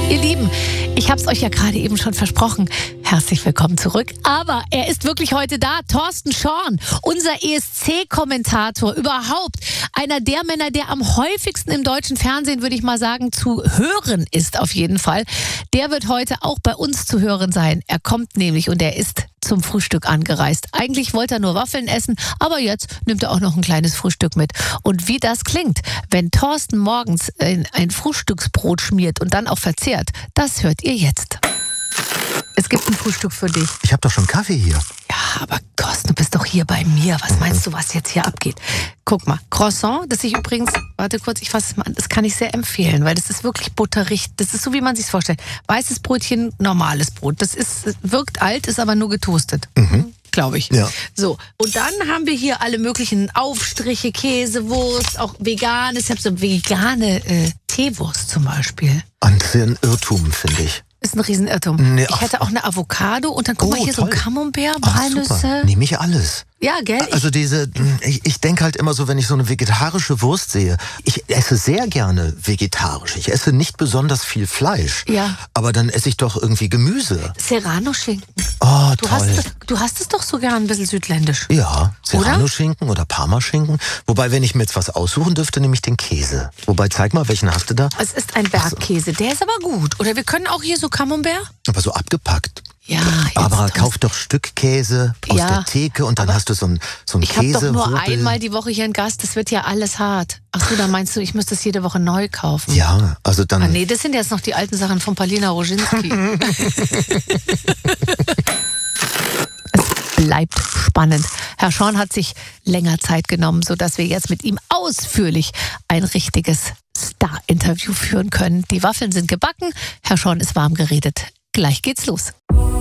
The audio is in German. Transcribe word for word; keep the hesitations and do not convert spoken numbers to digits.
Ihr Lieben, ich habe es euch ja gerade eben schon versprochen. Herzlich willkommen zurück. Aber er ist wirklich heute da. Thorsten Schorn, unser E S C-Kommentator, überhaupt einer der Männer, der am häufigsten im deutschen Fernsehen, würde ich mal sagen, zu hören ist auf jeden Fall. Der wird heute auch bei uns zu hören sein. Er kommt nämlich und er ist zum Frühstück angereist. Eigentlich wollte er nur Waffeln essen, aber jetzt nimmt er auch noch ein kleines Frühstück mit. Und wie das klingt, wenn Thorsten morgens ein, ein Frühstücksbrot schmiert und dann auch verzehrt, das hört ihr jetzt. Es gibt ein Frühstück für dich. Ich habe doch schon Kaffee hier. Ja, aber Thorsten, du bist doch hier bei mir. Was meinst du, was jetzt hier abgegeht? Guck mal, Croissant, das ich übrigens, warte kurz, ich fasse es mal an, das kann ich sehr empfehlen, weil das ist wirklich butterig. Das ist so, wie man sich vorstellt. Weißes Brötchen, normales Brot. Das ist, wirkt alt, ist aber nur getoastet. Mhm. Glaube ich. Ja. So, und dann haben wir hier alle möglichen Aufstriche, Käse, Wurst, auch vegan. Ich habe so vegane äh, Teewurst zum Beispiel. Und das ist ein Irrtum, finde ich. Ist ein Riesenirrtum. Nee, ich hätte auch eine Avocado und dann guck Oh, mal hier toll. so Camembert, Ach, Walnüsse. super. Nehme ich alles. Ja, gell? Also diese, ich, ich denke halt immer so, wenn ich so eine vegetarische Wurst sehe, ich esse sehr gerne vegetarisch. Ich esse nicht besonders viel Fleisch. Ja. Aber dann esse ich doch irgendwie Gemüse. Serrano-Schinken. Oh, Du toll. hast, du hast es doch so gern ein bisschen südländisch. Ja, Serrano-Schinken oder Parmaschinken. Wobei, wenn ich mir jetzt was aussuchen dürfte, nehme ich den Käse. Wobei, zeig mal, welchen hast du da? Es ist ein Bergkäse, der ist aber gut. Oder wir können auch hier so Camembert. Aber so abgepackt. Ja, jetzt Aber doch. kauf doch Stückkäse aus Ja, der Theke und dann hast du so einen so einen Ich habe doch Käse. nur einmal die Woche hier einen Gast, das wird ja alles hart. Ach so, da meinst du, ich müsste es jede Woche neu kaufen? Ja, also dann. Ah nee, das sind jetzt noch die alten Sachen von Palina Roginski. Es bleibt spannend. Herr Schorn hat sich länger Zeit genommen, sodass wir jetzt mit ihm ausführlich ein richtiges Star-Interview führen können. Die Waffeln sind gebacken, Herr Schorn ist warm geredet. Gleich geht's los.